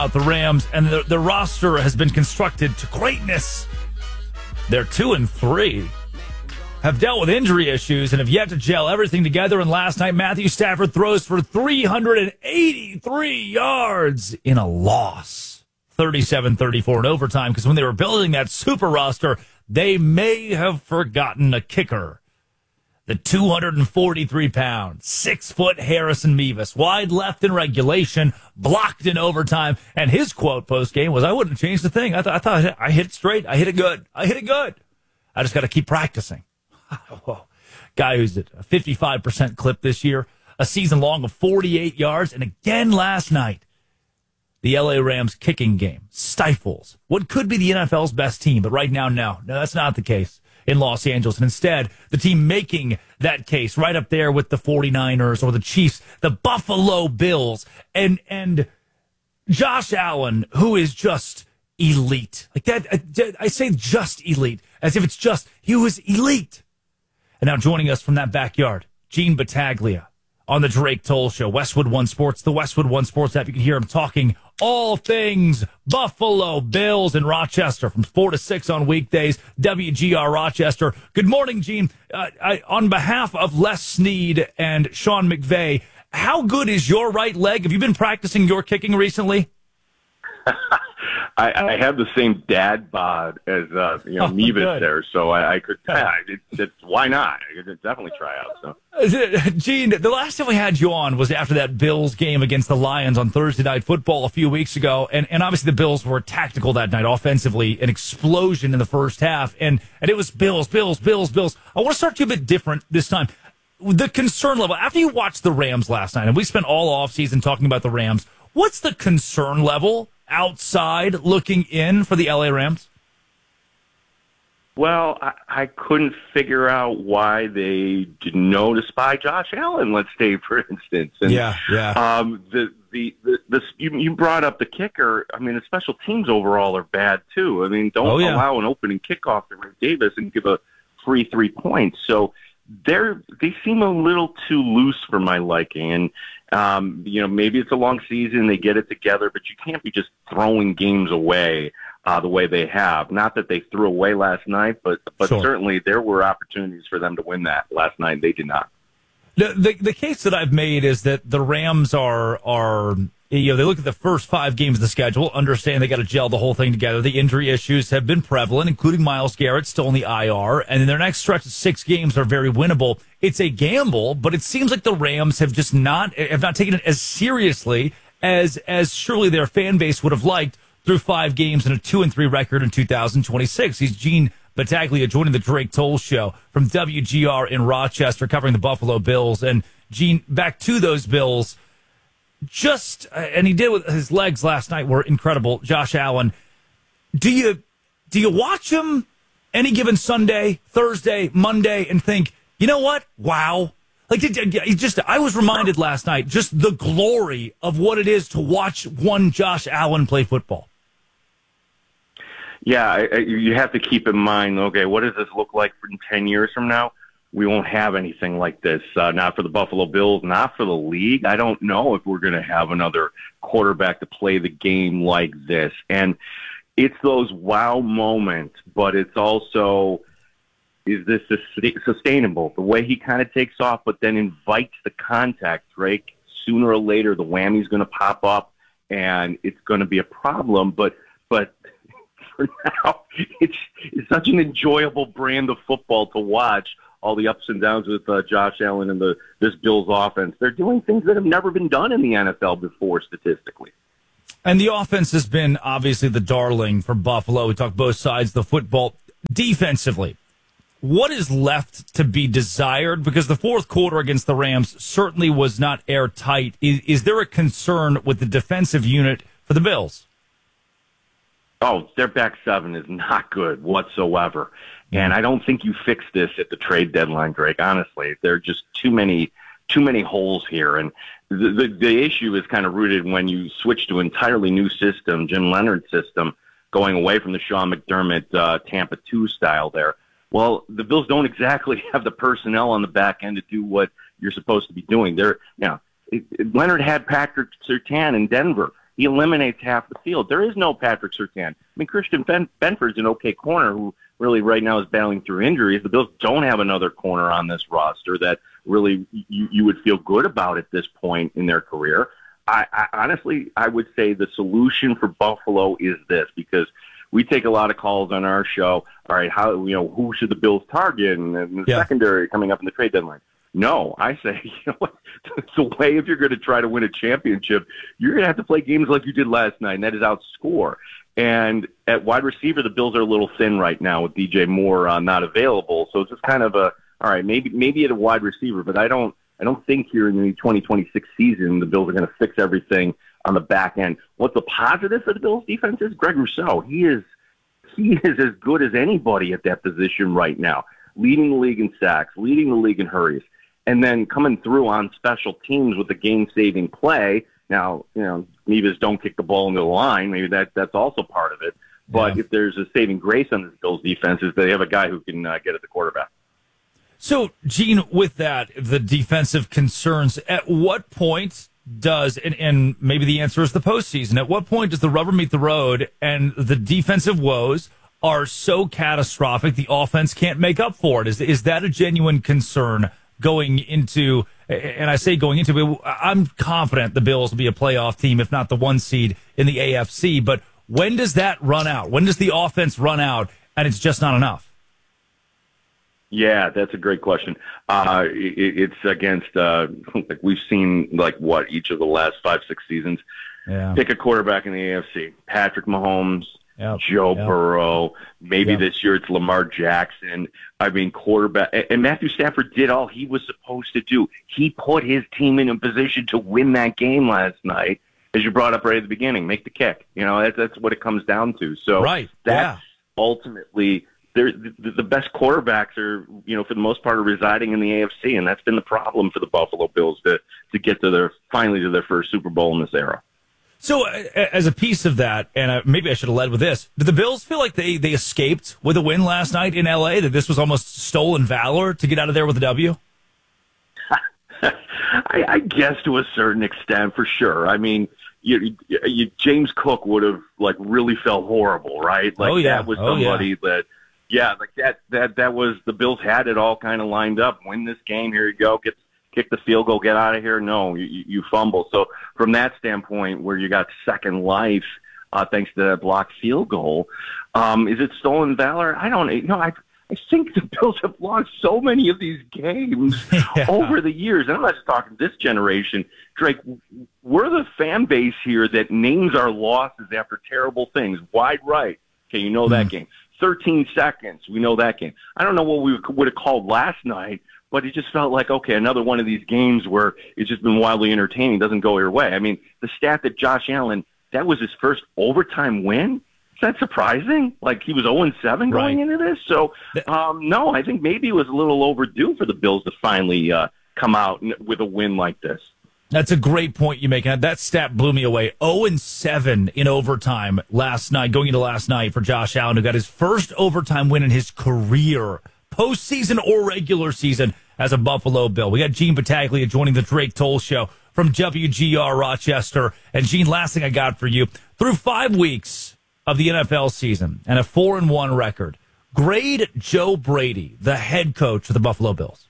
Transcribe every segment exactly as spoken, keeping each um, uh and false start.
The Rams, and the, the roster has been constructed to greatness. They're two and three, have dealt with injury issues, and have yet to gel everything together. And last night, Matthew Stafford throws for three hundred eighty-three yards in a loss, thirty-seven thirty-four in overtime, because when they were building that super roster, they may have forgotten a kicker. The two hundred forty-three pound, six-foot Harrison Mevis, wide left in regulation, blocked in overtime, and his quote post-game was, I wouldn't change the thing. I, th- I thought I hit it straight. I hit it good. I hit it good. I just got to keep practicing. Guy who's at a fifty-five percent clip this year, a season long of forty-eight yards, and again last night, the L A Rams kicking game stifles what could be the N F L's best team, but right now, no. No, that's not the case in Los Angeles. And instead, the team making that case right up there with the 49ers or the Chiefs, the Buffalo Bills, and and Josh Allen, who is just elite. Like that, I, I say just elite, as if it's just, he was elite. And now joining us from that backyard, Gene Battaglia on the Drake Toll Show, Westwood One Sports, the Westwood One Sports app. You can hear him talking all things Buffalo Bills in Rochester from four to six on weekdays, W G R Rochester. Good morning, Gene. Uh, I, on behalf of Les Snead and Sean McVay, how good is your right leg? Have you been practicing your kicking recently? I, I have the same dad bod as uh, you know, oh, Mevis good. there, so I, I could. Yeah, it, it, why not? I could definitely try out. So, Gene, the last time we had you on was after that Bills game against the Lions on Thursday Night Football a few weeks ago, and, and obviously the Bills were tactical that night, offensively, an explosion in the first half, and and it was Bills, Bills, Bills, Bills. I want to start you a bit different this time. The concern level after you watched the Rams last night, and we spent all offseason talking about the Rams. What's the concern level outside looking in for the L A Rams? well, I, I couldn't figure out why they didn't know to spy Josh Allen. Let's say, for instance, and, yeah, yeah. Um, the the the, the you, you brought up the kicker. I mean, the special teams overall are bad too. I mean, don't oh, yeah. allow an opening kickoff to Rick Davis and give a free three points. So they're they seem a little too loose for my liking. And um, you know, maybe it's a long season, they get it together, but you can't be just throwing games away uh, the way they have. Not that they threw away last night, but but sure. certainly there were opportunities for them to win that last night, and they did not. The, the the case that I've made is that the Rams are are you know they look at the first five games of the schedule, understand they got to gel the whole thing together. The injury issues have been prevalent, including Myles Garrett still in the I R, and in their next stretch of six games are very winnable. It's a gamble, but it seems like the Rams have just not have not taken it as seriously as as surely their fan base would have liked through five games and a two and three record in two thousand twenty-six. He's Gene Battaglia joining the Drake Toll Show from W G R in Rochester, covering the Buffalo Bills. And Gene, back to those Bills, just uh, and he did with his legs last night were incredible. Josh Allen, do you do you watch him any given Sunday, Thursday, Monday, and think, you know what? Wow. Like it, it just, I was reminded last night just the glory of what it is to watch one Josh Allen play football. Yeah, I, I, you have to keep in mind, okay, what does this look like in ten years from now? We won't have anything like this, uh, not for the Buffalo Bills, not for the league. I don't know if we're going to have another quarterback to play the game like this. And it's those wow moments, but it's also, is this sustainable? The way he kind of takes off, but then invites the contact, right? Sooner or later, the whammy's going to pop up, and it's going to be a problem. But, but, for now, it's, it's such an enjoyable brand of football to watch, all the ups and downs with uh, Josh Allen and the this Bills offense. They're doing things that have never been done in the N F L before, statistically. And the offense has been obviously the darling for Buffalo. We talk both sides of the football. Defensively, what is left to be desired? Because the fourth quarter against the Rams certainly was not airtight. Is, is there a concern with the defensive unit for the Bills? Oh, their back seven is not good whatsoever. And I don't think you fix this at the trade deadline, Drake, honestly. There are just too many too many holes here. And the, the, the issue is kind of rooted when you switch to an entirely new system, Jim Leonard's system, going away from the Sean McDermott uh, Tampa two style there. Well, the Bills don't exactly have the personnel on the back end to do what you're supposed to be doing. They're, you know, it, it, Leonard had Patrick Surtain in Denver. He eliminates half the field. There is no Patrick Surtain. I mean, Christian ben- Benford's an okay corner who really right now is battling through injuries. The Bills don't have another corner on this roster that really you, you would feel good about at this point in their career. I, I honestly, I would say the solution for Buffalo is this, because we take a lot of calls on our show. All right, how you know who should the Bills target in the yeah. secondary coming up in the trade deadline? No, I say, you know what, it's the way if you're going to try to win a championship, you're going to have to play games like you did last night, and that is outscore. And at wide receiver, the Bills are a little thin right now with D J Moore uh, not available. So it's just kind of a, all right, maybe maybe at a wide receiver, but I don't I don't think here in the twenty twenty-six season the Bills are going to fix everything on the back end. What's the positive for the Bills defense is Greg Rousseau. He is he is as good as anybody at that position right now, leading the league in sacks, leading the league in hurries. And then coming through on special teams with the game-saving play. Now, you know, Nevis don't kick the ball into the line. Maybe that that's also part of it. But yeah. if there's a saving grace on this Bills defense, is they have a guy who can uh, get at the quarterback. So, Gene, with that, the defensive concerns, at what point does, and, and maybe the answer is the postseason, at what point does the rubber meet the road and the defensive woes are so catastrophic the offense can't make up for it? Is, is that a genuine concern going into, and I say going into, I'm confident the Bills will be a playoff team, if not the one seed in the A F C. But when does that run out? When does the offense run out and it's just not enough? Yeah, that's a great question. Uh, it, it's against, uh, like we've seen, like what, each of the last five, six seasons. Yeah. Pick a quarterback in the A F C. Patrick Mahomes, Yep, Joe yep. Burrow, maybe yep. this year it's Lamar Jackson. I mean, quarterback. And Matthew Stafford did all he was supposed to do. He put his team in a position to win that game last night, as you brought up right at the beginning, make the kick. You know, that's, that's what it comes down to. So right. that's yeah. ultimately the, the best quarterbacks are, you know, for the most part, are residing in the A F C, and that's been the problem for the Buffalo Bills to, to get to their finally to their first Super Bowl in this era. So, uh, as a piece of that, and uh, maybe I should have led with this, did the Bills feel like they, they escaped with a win last night in L A, that this was almost stolen valor to get out of there with a W? I, I guess to a certain extent, for sure. I mean, you, you, James Cook would have, like, really felt horrible, right? Like, oh, yeah. that was oh, somebody yeah. that, yeah, like that, that, that was, the Bills had it all kind of lined up. Win this game, here you go, get kick the field goal, get out of here. No, you, you fumble. So from that standpoint, where you got second life, uh, thanks to that blocked field goal, um, is it stolen valor? I don't you know. I I think the Bills have lost so many of these games yeah. over the years, and I'm not just talking this generation. Drake, we're the fan base here that names our losses after terrible things. Wide right, okay, you know that mm. game. thirteen seconds, we know that game. I don't know what we would have called last night, but it just felt like, okay, another one of these games where it's just been wildly entertaining, doesn't go your way. I mean, the stat that Josh Allen, that was his first overtime win? Is that surprising? Like, he was oh and seven going right. into this? So, um, no, I think maybe it was a little overdue for the Bills to finally uh, come out with a win like this. That's a great point you make. That stat blew me away. oh and seven in overtime last night, going into last night for Josh Allen, who got his first overtime win in his career, postseason or regular season, as a Buffalo Bill. We got Gene Battaglia joining the Drake Toll Show from W G R Rochester. And Gene, last thing I got for you, through five weeks of the N F L season and a four and one record, grade Joe Brady, the head coach of the Buffalo Bills.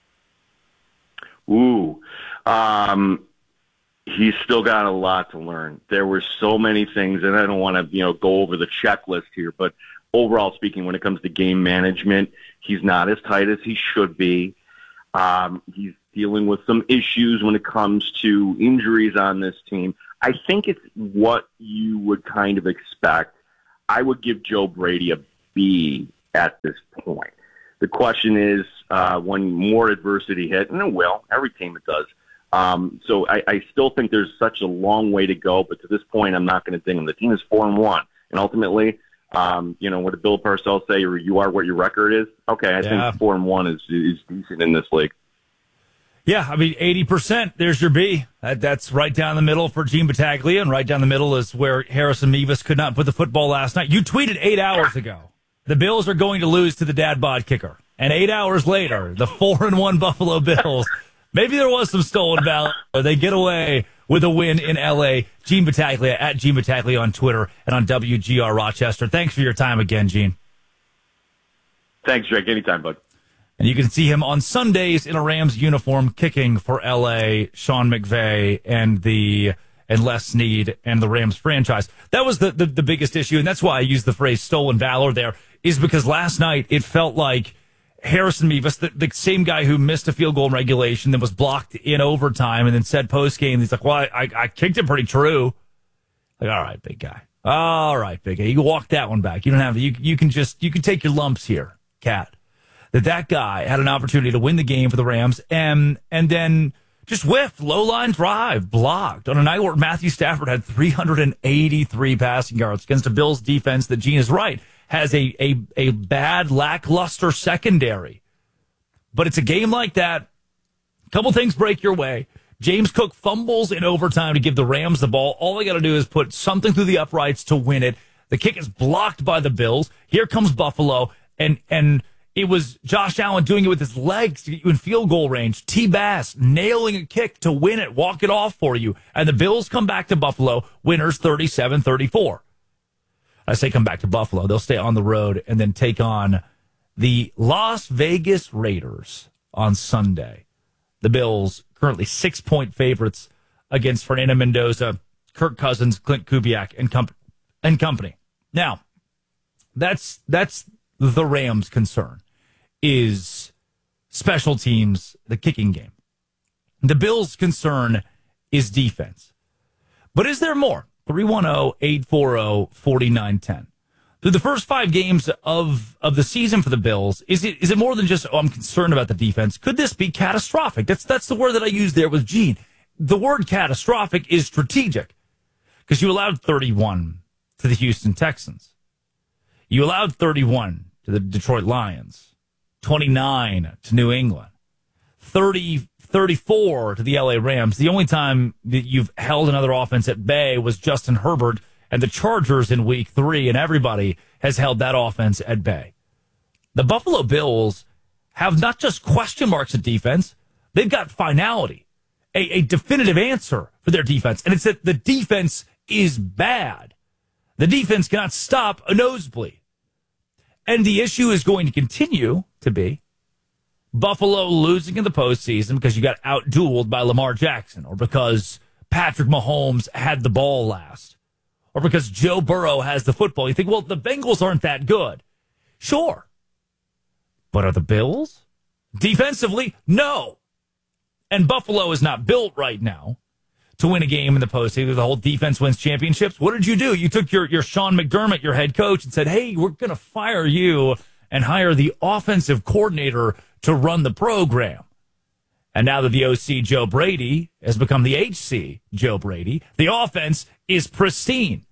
Ooh, um, he's still got a lot to learn. There were so many things, and I don't want to, you know, go over the checklist here, but overall speaking, when it comes to game management, he's not as tight as he should be. Um, he's dealing with some issues when it comes to injuries on this team. I think it's what you would kind of expect. I would give Joe Brady a B at this point. The question is, uh, when more adversity hit, and it will, every team it does. Um, so I, I still think there's such a long way to go, but to this point, I'm not going to ding him. The team is four and one, and ultimately, Um, you know, what did Bill Parcells say? You are what your record is. Okay, I yeah. think four and one is is decent in this league. Yeah, I mean, eighty percent. There's your B. That, that's right down the middle for Gene Battaglia, and right down the middle is where Harrison Mevis could not put the football last night. You tweeted eight hours ago, the Bills are going to lose to the dad bod kicker, and eight hours later, the four and one Buffalo Bills. Maybe there was some stolen valor. They get away with a win in L A. Gene Battaglia at Gene Battaglia on Twitter and on W G R Rochester. Thanks for your time again, Gene. Thanks, Drake. Anytime, bud. And you can see him on Sundays in a Rams uniform kicking for L A, Sean McVay, and the and Les Snead and the Rams franchise. That was the, the, the biggest issue, and that's why I used the phrase stolen valor there, is because last night it felt like Harrison Mevis, the, the same guy who missed a field goal in regulation, that was blocked in overtime, and then said post-game, he's like, well, I, I kicked it pretty true. Like, all right, big guy. All right, big guy. You can walk that one back. You don't have to. You, you can just, you can take your lumps here, Cat. That that guy had an opportunity to win the game for the Rams, and and then just whiffed, low-line drive, blocked on a night where Matthew Stafford had three hundred eighty-three passing yards against a Bills defense that, Gene is right, has a, a, a bad, lackluster secondary. But it's a game like that. A couple things break your way. James Cook fumbles in overtime to give the Rams the ball. All they got to do is put something through the uprights to win it. The kick is blocked by the Bills. Here comes Buffalo, and and it was Josh Allen doing it with his legs to get you in field goal range. T. Bass nailing a kick to win it, walk it off for you. And the Bills come back to Buffalo, winners thirty-seven thirty-four. I say come back to Buffalo. They'll stay on the road and then take on the Las Vegas Raiders on Sunday. The Bills currently six-point favorites against Fernando Mendoza, Kirk Cousins, Clint Kubiak, and, comp- and company. Now, that's that's the Rams' concern, is special teams, the kicking game. The Bills' concern is defense. But is there more? three one zero, eight four zero, four nine one zero. Through the first five games of, of the season for the Bills, is it is it more than just, oh, I'm concerned about the defense? Could this be catastrophic? That's that's the word that I used there with Gene. The word catastrophic is strategic, because you allowed thirty-one to the Houston Texans. You allowed thirty-one to the Detroit Lions, twenty-nine to New England, thirty, thirty-four to the L A Rams. The only time that you've held another offense at bay was Justin Herbert and the Chargers in week three, and everybody has held that offense at bay. The Buffalo Bills have not just question marks at defense, they've got finality, a, a definitive answer for their defense, and it's that the defense is bad. The defense cannot stop a nosebleed. And the issue is going to continue to be Buffalo losing in the postseason because you got out-dueled by Lamar Jackson, or because Patrick Mahomes had the ball last, or because Joe Burrow has the football. You think, well, the Bengals aren't that good. Sure. But are the Bills? Defensively, no. And Buffalo is not built right now to win a game in the postseason. The whole defense wins championships. What did you do? You took your, your Sean McDermott, your head coach, and said, hey, we're going to fire you and hire the offensive coordinator to run the program. And now that the O C, Joe Brady, has become the H C, Joe Brady, the offense is pristine.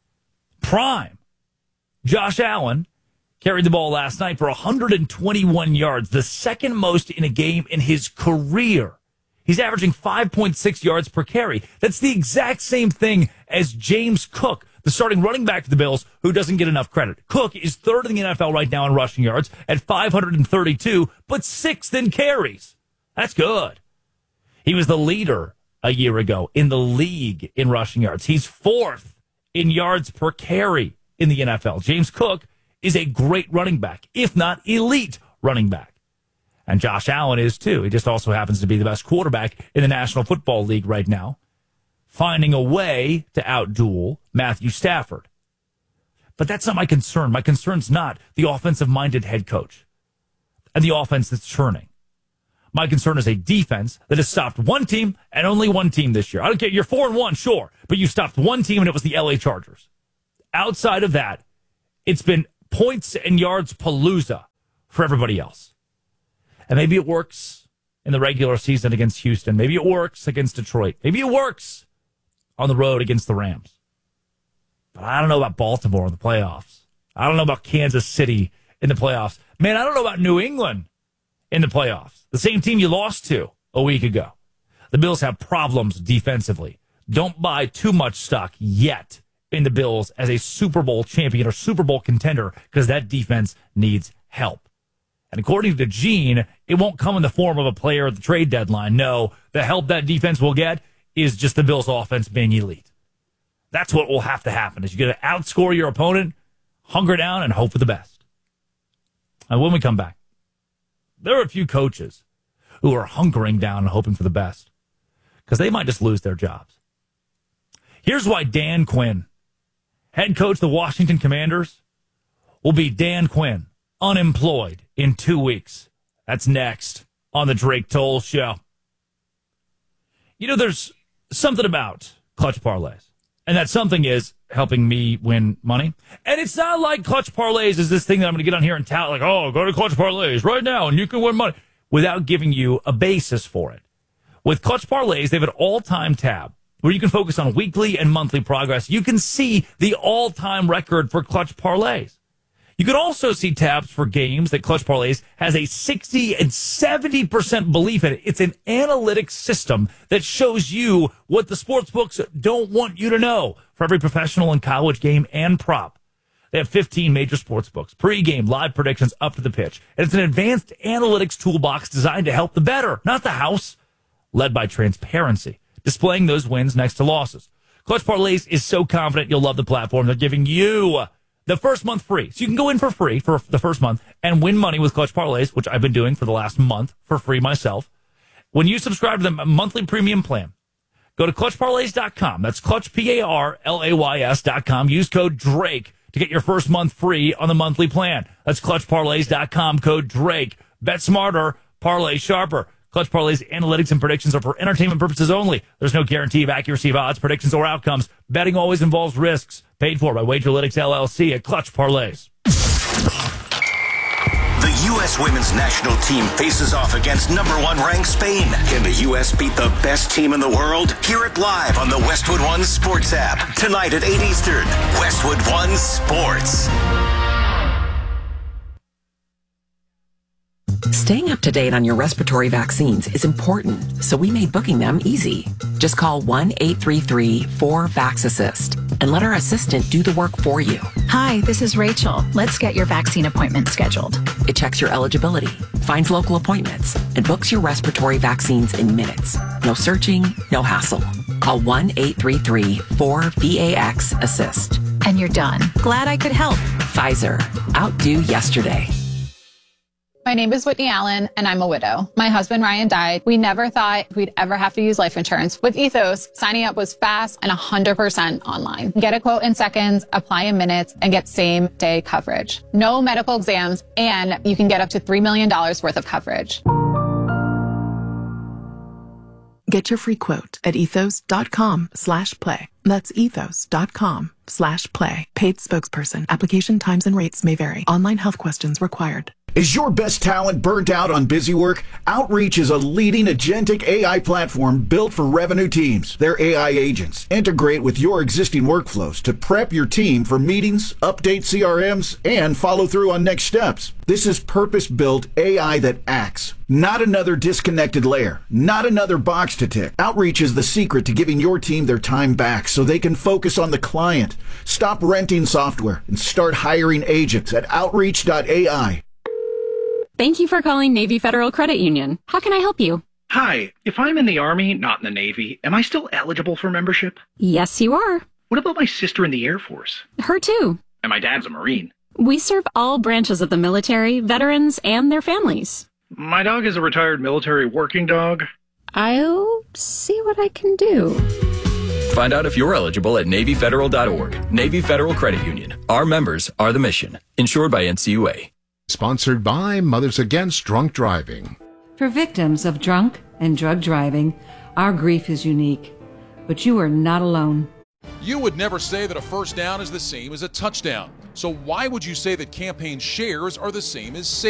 Prime. Josh Allen carried the ball last night for one hundred twenty-one yards, the second most in a game in his career. He's averaging five point six yards per carry. That's the exact same thing as James Cook, the starting running back for the Bills, who doesn't get enough credit. Cook is third in the N F L right now in rushing yards at five hundred thirty-two, but sixth in carries. That's good. He was the leader a year ago in the league in rushing yards. He's fourth in yards per carry in the N F L. James Cook is a great running back, if not elite running back. And Josh Allen is too. He just also happens to be the best quarterback in the National Football League right now, finding a way to outduel Matthew Stafford. But that's not my concern. My concern's not the offensive-minded head coach and the offense that's churning. My concern is a defense that has stopped one team and only one team this year. I don't care. You're four and one, sure, but you stopped one team, and it was the L A Chargers. Outside of that, it's been points and yards palooza for everybody else. And maybe it works in the regular season against Houston. Maybe it works against Detroit. Maybe it works on the road against the Rams. But I don't know about Baltimore in the playoffs. I don't know about Kansas City in the playoffs. Man, I don't know about New England in the playoffs. The same team you lost to a week ago. The Bills have problems defensively. Don't buy too much stock yet in the Bills as a Super Bowl champion or Super Bowl contender, because that defense needs help. And according to Gene, it won't come in the form of a player at the trade deadline. No, the help that defense will get is just the Bills' offense being elite. That's what will have to happen, is you got to outscore your opponent, hunker down, and hope for the best. And when we come back, there are a few coaches who are hunkering down and hoping for the best because they might just lose their jobs. Here's why Dan Quinn, head coach of the Washington Commanders, will be Dan Quinn, unemployed in two weeks. That's next on the Drake Toll Show. You know, there's something about clutch parlays, and that something is helping me win money. And it's not like clutch parlays is this thing that I'm going to get on here and tout, like, oh, go to clutch parlays right now and you can win money, without giving you a basis for it. With clutch parlays, they have an all-time tab where you can focus on weekly and monthly progress. You can see the all-time record for clutch parlays. You can also see tabs for games that Clutch Parlays has a sixty and seventy percent belief in it. It's an analytics system that shows you what the sports books don't want you to know for every professional and college game and prop. They have fifteen major sports books, pre-game, live predictions up to the pitch. And it's an advanced analytics toolbox designed to help the bettor, not the house, led by transparency, displaying those wins next to losses. Clutch Parlays is so confident you'll love the platform. They're giving you the first month free. So you can go in for free for the first month and win money with Clutch Parlays, which I've been doing for the last month for free myself. When you subscribe to the monthly premium plan, go to clutch parlays dot com. That's clutch, P A R L A Y S dot com. Use code DRAKE to get your first month free on the monthly plan. That's clutch parlays dot com, code DRAKE. Bet smarter, parlay sharper. Clutch Parlays analytics and predictions are for entertainment purposes only. There's no guarantee of accuracy of odds, predictions, or outcomes. Betting always involves risks. Paid for by Wagerlytics L L C at Clutch Parlays. The U S women's national team faces off against number one ranked Spain. Can the U S beat the best team in the world? Hear it live on the Westwood One Sports app. Tonight at eight Eastern. Westwood One Sports. Staying up to date on your respiratory vaccines is important, so we made booking them easy. Just call one eight three three four VAX-ASSIST and let our assistant do the work for you. Hi, this is Rachel. Let's get your vaccine appointment scheduled. It checks your eligibility, finds local appointments, and books your respiratory vaccines in minutes. No searching, no hassle. Call one eight three three four VAX-ASSIST. And you're done. Glad I could help. Pfizer. Outdo yesterday. My name is Whitney Allen, and I'm a widow. My husband, Ryan, died. We never thought we'd ever have to use life insurance. With Ethos, signing up was fast and one hundred percent online. Get a quote in seconds, apply in minutes, and get same-day coverage. No medical exams, and you can get up to three million dollars worth of coverage. Get your free quote at ethos.com slash play. That's ethos.com slash play. Paid spokesperson. Application times and rates may vary. Online health questions required. Is your best talent burnt out on busy work? Outreach is a leading agentic A I platform built for revenue teams. Their A I agents integrate with your existing workflows to prep your team for meetings, update C R Ms, and follow through on next steps. This is purpose-built A I that acts, not another disconnected layer, not another box to tick. Outreach is the secret to giving your team their time back so they can focus on the client. Stop renting software and start hiring agents at outreach dot A I. Thank you for calling Navy Federal Credit Union. How can I help you? Hi, if I'm in the Army, not in the Navy, am I still eligible for membership? Yes, you are. What about my sister in the Air Force? Her too. And my dad's a Marine. We serve all branches of the military, veterans, and their families. My dog is a retired military working dog. I'll see what I can do. Find out if you're eligible at Navy Federal dot org. Navy Federal Credit Union. Our members are the mission. Insured by N C U A. Sponsored by Mothers Against Drunk Driving. For victims of drunk and drug driving, our grief is unique, but you are not alone. You would never say that a first down is the same as a touchdown. So why would you say that campaign shares are the same as safety?